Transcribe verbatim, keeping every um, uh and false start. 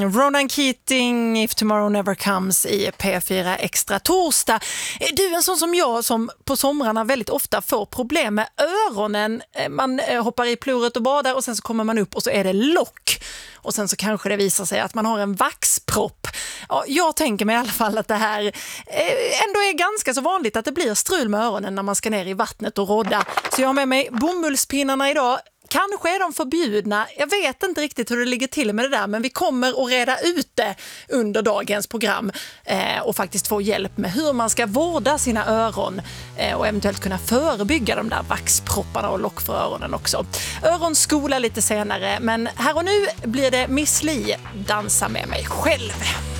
Ronan Keating, If Tomorrow Never Comes i P fyra Extra torsdag. Är du en sån som jag som på somrarna väldigt ofta får problem med öronen? Man hoppar i pluret och badar och sen så kommer man upp och så är det lock. Och sen så kanske det visar sig att man har en vaxpropp. Ja, jag tänker mig i alla fall att det här ändå är ganska så vanligt att det blir strul med öronen när man ska ner i vattnet och rodda. Så jag har med mig bomullspinnarna idag. Kanske är de förbjudna. Jag vet inte riktigt hur det ligger till med det där, men vi kommer att reda ut det under dagens program eh, och faktiskt få hjälp med hur man ska vårda sina öron eh, och eventuellt kunna förebygga de där vaxpropparna och lock för öronen också. Öronskola lite senare, men här och nu blir det Miss Li, dansa med mig själv.